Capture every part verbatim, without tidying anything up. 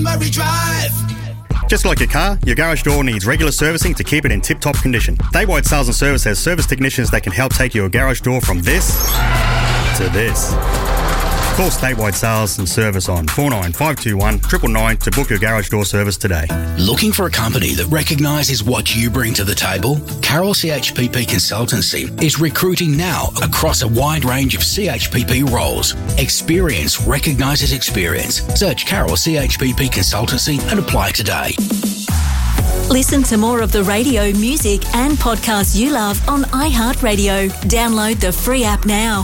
Murray Drive. Just like your car, your garage door needs regular servicing to keep it in tip-top condition. Statewide Sales and Service has service technicians that can help take your garage door from this to this. Call Statewide Sales and Service on four nine five two one nine nine nine to book your garage door service today. Looking for a company that recognises what you bring to the table? Carroll C H P P Consultancy is recruiting now across a wide range of C H P P roles. Experience recognises experience. Search Carroll C H P P Consultancy and apply today. Listen to more of the radio, music and podcasts you love on iHeartRadio. Download the free app now.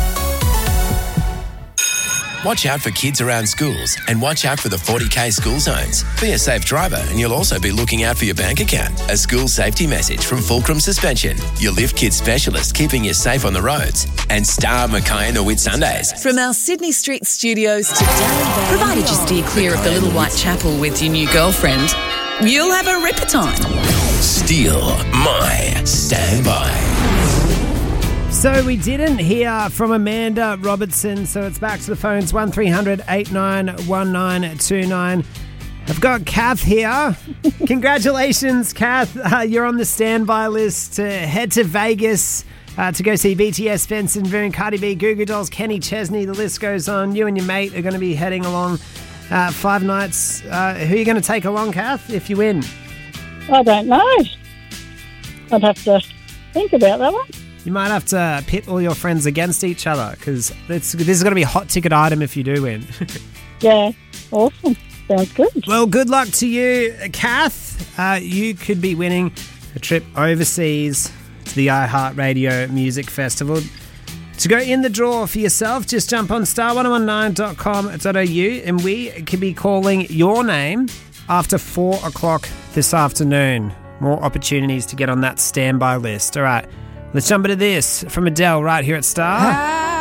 Watch out for kids around schools and watch out for the forty K school zones. Be a safe driver and you'll also be looking out for your bank account. A school safety message from Fulcrum Suspension, your lift kit specialist keeping you safe on the roads. And Star Mackay and Whitsundays. From our Sydney Street studios today, provided you steer clear of the Little White Chapel with your new girlfriend, you'll have a ripper time. Steal my standby. So we didn't hear from Amanda Robertson, so it's back to the phones, one three hundred eight nine one nine two nine. I've got Kath here. Congratulations, Kath. Uh, you're on the standby list to head to Vegas uh, to go see B T S, Benson Boone, Cardi B, Goo Goo Dolls, Kenny Chesney. The list goes on. You and your mate are going to be heading along uh, five nights. Uh, who are you going to take along, Kath, if you win? I don't know. I'd have to think about that one. You might have to pit all your friends against each other because this is going to be a hot ticket item if you do win. Yeah, awesome. Sounds good. Well, good luck to you, Kath. Uh, you could be winning a trip overseas to the iHeartRadio Music Festival. To go in the draw for yourself, just jump on star one one nine dot com dot a u and we could be calling your name after four o'clock this afternoon. More opportunities to get on that standby list. All right. Let's jump into this from Adele right here at Star.